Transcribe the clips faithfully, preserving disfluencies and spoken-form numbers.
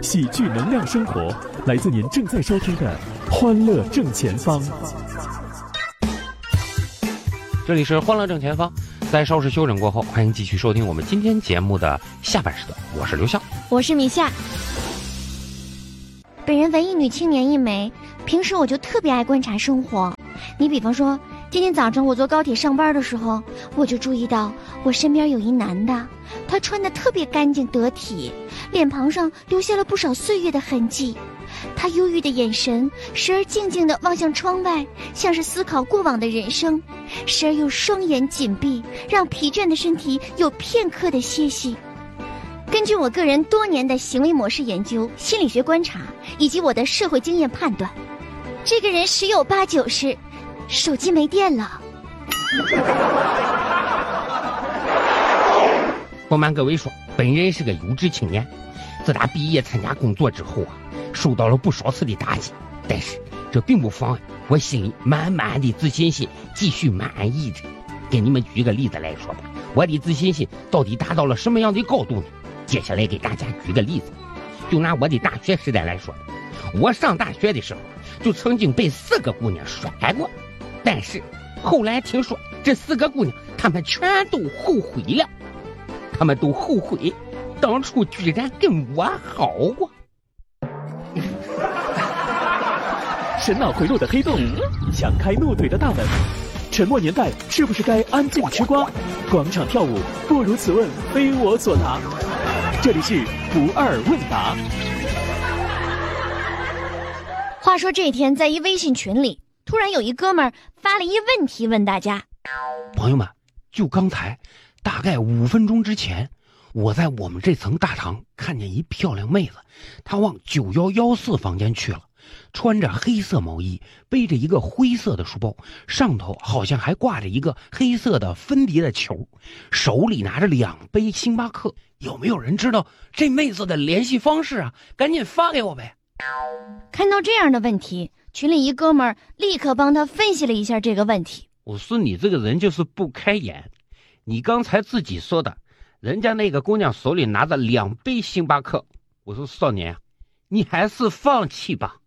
喜剧能量生活，来自您正在收听的欢乐正前方。 这里是欢乐正前方，在稍事休整过后，欢迎继续收听我们今天节目的下半时段。我是刘笑， 我是米夏。本人文艺女青年一枚，平时我就特别爱观察生活。你比方说，今天早上我坐高铁上班的时候，我就注意到我身边有一男的，他穿得特别干净得体，脸庞上留下了不少岁月的痕迹。他忧郁的眼神时而静静地望向窗外，像是思考过往的人生，时而又双眼紧闭，让疲倦的身体有片刻的歇息。根据我个人多年的行为模式研究、心理学观察以及我的社会经验判断，这个人十有八九是手机没电了。 不瞒各位说，本人是个优质青年，自打毕业参加工作之后啊，受到了不少次的打击，但是这并不妨碍我心里满满的自信心继续满意着。给你们举一个例子来说吧，我的自信心到底达到了什么样的高度呢？接下来给大家举个例子，就拿我的大学时代来说，我上大学的时候就曾经被四个姑娘甩过，但是后来听说这四个姑娘她们全都后悔了，她们都后悔当初居然跟我好过。 神脑回路的黑洞，强开怒怼的大门。沉默年代是不是该安静吃瓜？广场跳舞不如此问非我所答。这里是不二问答。 话说这天在一微信群里，突然有一哥们儿发了一问题问大家， 朋友们，就刚才大概五分钟之前，我在我们这层大堂看见一漂亮妹子，她往九一一四房间去了，穿着黑色毛衣，背着一个灰色的书包，上头好像还挂着一个黑色的粉底的球，手里拿着两杯星巴克。有没有人知道这妹子的联系方式啊？赶紧发给我呗。 看到这样的问题，群里一哥们儿立刻帮他分析了一下这个问题。 我说你这个人就是不开眼，你刚才自己说的人家那个姑娘手里拿着两杯星巴克，我说少年啊，你还是放弃吧。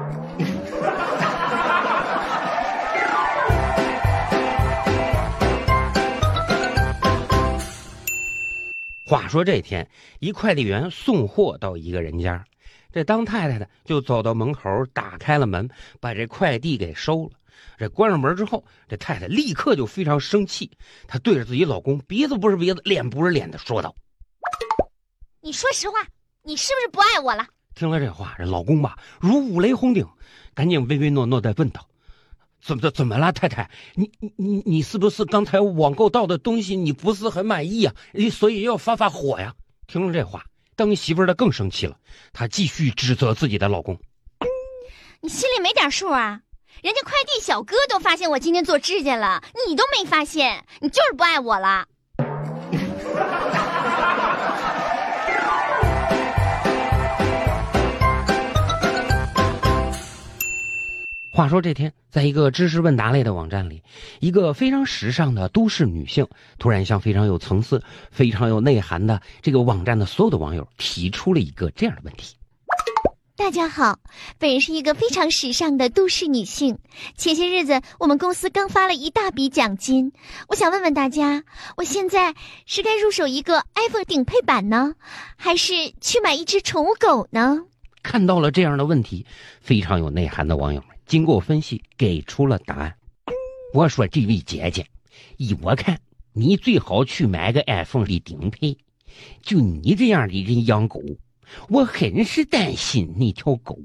话说这天，一快递员送货到一个人家，这当太太的就走到门口，打开了门，把这快递给收了。这关上门之后，这太太立刻就非常生气，她对着自己老公鼻子不是鼻子脸不是脸的说道， 你说实话，你是不是不爱我了？ 听了这话，这老公吧如五雷轰顶，赶紧唯唯诺诺地问道，怎么怎么了太太，你你你是不是刚才网购到的东西你不是很满意啊，所以要发发火呀？听了这话，当媳妇的更生气了，她继续指责自己的老公， 你心里没点数啊？人家快递小哥都发现我今天做指甲了，你都没发现，你就是不爱我了。 话说这天，在一个知识问答类的网站里，一个非常时尚的都市女性突然向非常有层次、非常有内涵的这个网站的所有的网友提出了一个这样的问题。 大家好，本人是一个非常时尚的都市女性。前些日子我们公司刚发了一大笔奖金，我想问问大家，我现在是该入手一个 iPhone 顶配版呢，还是去买一只宠物狗呢？ 看到了这样的问题，非常有内涵的网友们经过分析给出了答案。我说这位姐姐，依我看，你最好去买个 iPhone 的顶配。就你这样的人养狗，我很是担心那条狗。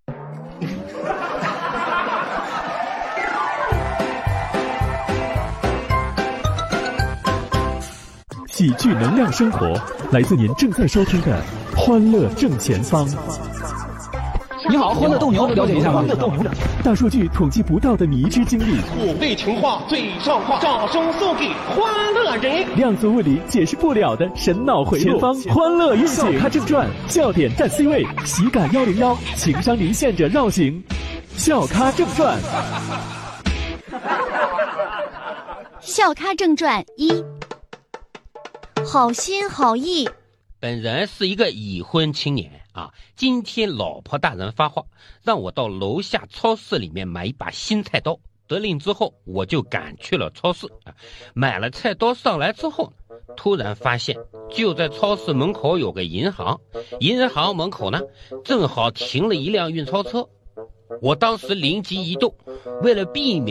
喜剧能量生活，来自您正在收听的欢乐正前方。 你好，欢乐斗牛，了解一下吗？ 大数据统计不到的迷之经历， 五味情话最上话，掌声送给欢乐人。 量子物理解释不了的神脑回路，前方欢乐运行。笑咖正传，笑点占 C 位，喜感一零一，情商离线者绕行。笑咖正传， 笑咖正传一，好心好意本人是一个已婚青年啊，今天老婆大人发话，让我到楼下超市里面买一把新菜刀。得令之后，我就赶去了超市啊，买了菜刀上来之后，突然发现就在超市门口有个银行，银行门口呢正好停了一辆运钞车。我当时灵机一动，为了避免